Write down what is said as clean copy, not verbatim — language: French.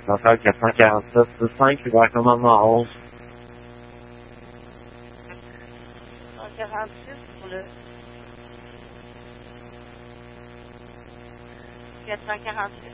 L'affaire 447-5, vers commandement 11. 146 pour le 446.